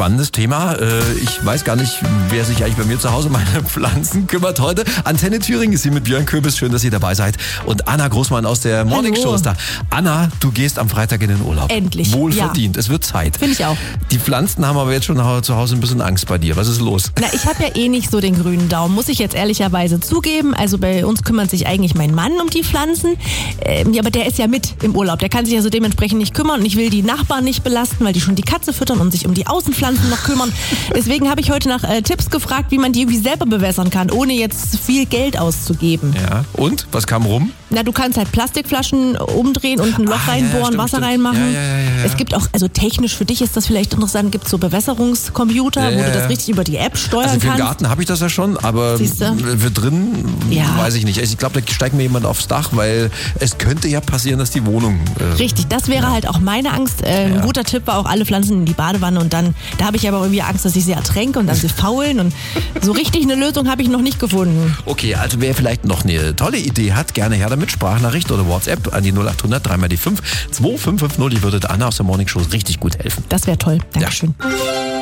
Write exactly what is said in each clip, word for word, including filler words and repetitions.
spannendes Thema. Ich weiß gar nicht, wer sich eigentlich bei mir zu Hause um meine Pflanzen kümmert heute. Antenne Thüringen ist hier mit Björn Köbis. Schön, dass ihr dabei seid. Und Anna Großmann aus der Morning Show ist da. Anna, du gehst am Freitag in den Urlaub. Endlich. Wohlverdient. Ja. Es wird Zeit. Finde ich auch. Die Pflanzen haben aber jetzt schon zu Hause ein bisschen Angst bei dir. Was ist los? Na, ich habe ja eh nicht so den grünen Daumen, muss ich jetzt ehrlicherweise zugeben. Also bei uns kümmert sich eigentlich mein Mann um die Pflanzen. Ähm, ja, aber der ist ja mit im Urlaub. Der kann sich also dementsprechend nicht kümmern. Und ich will die Nachbarn nicht belasten, weil die schon die Katze füttern und sich um die Außenpflanzen noch kümmern. Deswegen habe ich heute nach äh, Tipps gefragt, wie man die irgendwie selber bewässern kann, ohne jetzt viel Geld auszugeben. Ja, und? Was kam rum? Na, du kannst halt Plastikflaschen umdrehen und ein Loch ah, reinbohren, ja, stimmt, Wasser stimmt. reinmachen. Ja, ja, ja, ja. Es gibt auch, also technisch für dich ist das vielleicht interessant, gibt es so Bewässerungscomputer, ja, wo ja, du das ja. richtig über die App steuern also für kannst. den Garten habe ich das ja schon, aber Siehste? für drin Ja. weiß ich nicht. Ich glaube, da steigt mir jemand aufs Dach, weil es könnte ja passieren, dass die Wohnung... Äh, Richtig, das wäre ja. halt auch meine Angst. Äh, ein ja. guter Tipp war auch alle Pflanzen in die Badewanne und dann, da habe ich aber irgendwie Angst, dass ich sie ertränke und dann sie faulen und so richtig eine Lösung habe ich noch nicht gefunden. Okay, also wer vielleicht noch eine tolle Idee hat, gerne her damit, Sprachnachricht oder WhatsApp an die null acht hundert drei mal die fünf zwei fünf fünf null, die würde Anna aus der Morning Show richtig gut helfen. Das wäre toll, Dankeschön. Ja.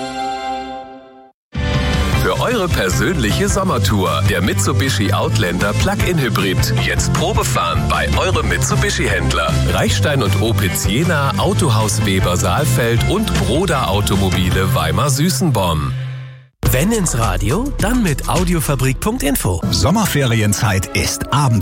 Für eure persönliche Sommertour, der Mitsubishi Outlander Plug-in Hybrid. Jetzt Probefahren bei eurem Mitsubishi-Händler. Reichstein und Opitz Jena, Autohaus Weber Saalfeld und Broda Automobile Weimar-Süßenborn. Wenn ins Radio, dann mit Audiofabrik Punkt info. Sommerferienzeit ist Abend.